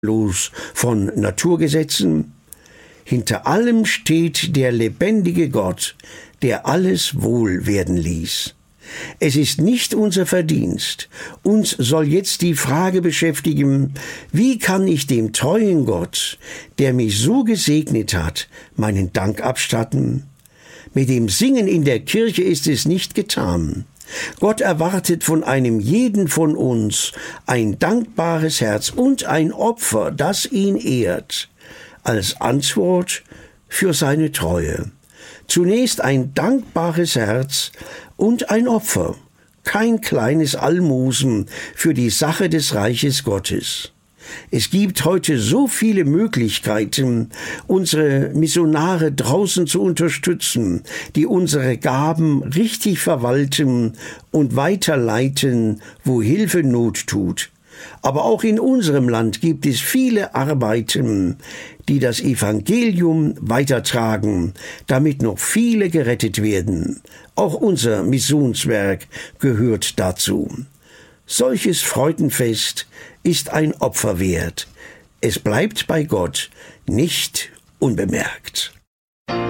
los von Naturgesetzen. Hinter allem steht der lebendige Gott, der alles wohl werden ließ. Es ist nicht unser Verdienst. Uns soll jetzt die Frage beschäftigen, wie kann ich dem treuen Gott, der mich so gesegnet hat, meinen Dank abstatten? Mit dem Singen in der Kirche ist es nicht getan. Gott erwartet von einem jeden von uns ein dankbares Herz und ein Opfer, das ihn ehrt, als Antwort für seine Treue. Zunächst ein dankbares Herz und ein Opfer, kein kleines Almosen für die Sache des Reiches Gottes. Es gibt heute so viele Möglichkeiten, unsere Missionare draußen zu unterstützen, die unsere Gaben richtig verwalten und weiterleiten, wo Hilfe Not tut. Aber auch in unserem Land gibt es viele Arbeiten, die das Evangelium weitertragen, damit noch viele gerettet werden. Auch unser Missionswerk gehört dazu. Solches Freudenfest ist ein Opfer wert. Es bleibt bei Gott nicht unbemerkt.